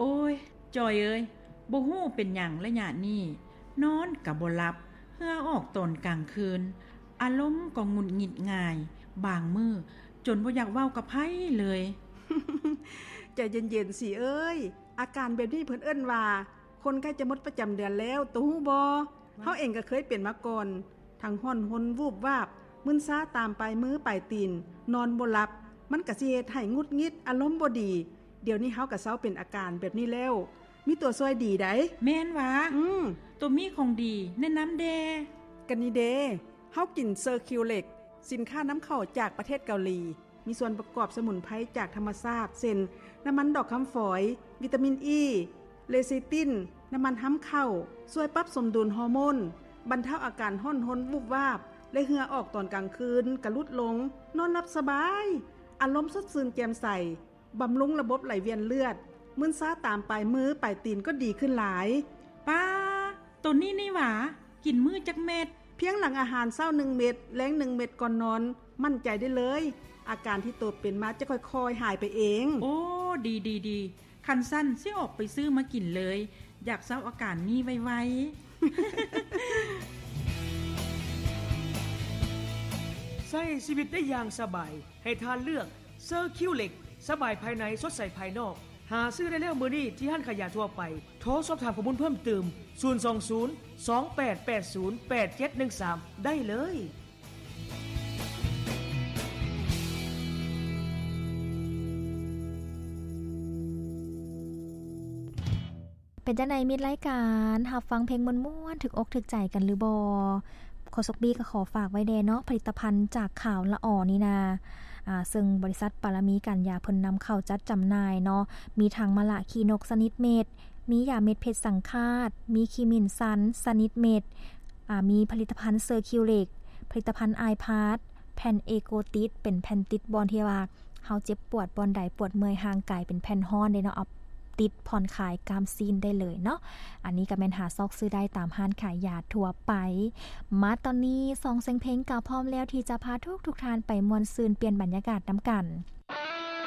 อ้ยจอยเอ้ยบ่ฮู้เป็นหยังระยะนี้นอนก็บ่หลับเหื่อออกตอนกลางคืนอารมณ์ก็หงุดหงิดง่ายบางมื้อจนบ่อยากเว้ากับไผเลยใจเย็นๆสิเอ้ยอาการแบบนี้เพิ่นเอิ้นว่าคนใกล้จะหมดประจำเดือนแล้วตูฮู้บ่เฮาเองก็เคยเป็นมาก่อนทั้งฮ้อนหนวูบวาบมึนซ้าตามไปมือปลายตีนนอนบ่หลับมันก็สิเฮ็ดให้หงุดหงิดอารมณ์บ่ดีเดี๋ยวนี้เฮาก็เซาเป็นอาการแบบนี้แล้วมีตัวช่วยดีไดแม่นหวาตัวมีของดีแนะนำแดกันนี่เด้เฮากินเซอร์คิวเล็กสินค้าน้ำเข้าจากประเทศเกาหลีมีส่วนประกอบสมุนไพรจากธรรมชาติเช่นน้ำมันดอกคำฝอยวิตามินอีเลซิตินน้ำมันห้ำเข้าช่วยปรับสมดุลฮอร์โมนบรรเทาอาการห้อนหนวูบวาบและเหงื่อออกตอนกลางคืนกระลุดลงนอนหลับสบายอารมณ์สดชื่นแจ่มใสบำรุงระบบไหลเวียนเลือดมึนซ้าตามปลายมือปลายตีนก็ดีขึ้นหลายป้าตัวนี้นี่หว่ากินมื้อจักเม็ดเพียงหลังอาหารเช้า1เม็ดแลง1เม็ดก่อนนอนมั่นใจได้เลยอาการที่ตัวเป็นมาจะค่อยๆหายไปเองโอ้ดีคันสั้นสิออกไปซื้อมากินเลยอยากเศร้าอาการนี้ไวใช้ชีวิตได้อย่างสบายให้ทานเลือกเซอร์คิวเล็กสบายภายในสดใสภายนอกหาซื้อได้แล้วมื้อนี้ที่ห้างขายยาทั่วไปโทรสอบถามข้อมูลเพิ่มเติม02028808713ได้เลยเป็นจังได๋มิตรรายการรับฟังเพลงม่วนๆถึกอกถึกใจกันหรือบ่ขอสกบีก็ขอฝากไว้แดเนาะผลิตภัณฑ์จากข่าวละอ่อนี่นาซึ่งบริษัทปารมีการยาเพิ่นนำเข้าจัดจำหน่ายเนาะมีทั้งมะละขี้นกสนิดเม็ดมียาเม็ดเพชรสังฆาตมีคีมินซันสนิดเม็ดมีผลิตภัณฑ์เซอร์คิวเล็กผลิตภัณฑ์ไอพาร์ทแผ่นเอโกติดเป็นแผ่นติดบอนที่ว่าเฮาเจ็บปวดบอนใดปวดเมื่อยห่างกายเป็นแผ่นฮ้อนได้เนาะติดผ่อนคลายกามซีนได้เลยเนาะอันนี้ก็แม่นหาซอกซื้อได้ตามห้านขายยาทั่วไปมาตอนนี้2เสียงเพลงก็พร้อมแล้วที่จะพาทุกท่านไปม่วนซื่นเปลี่ยนบรรยากาศนำกัน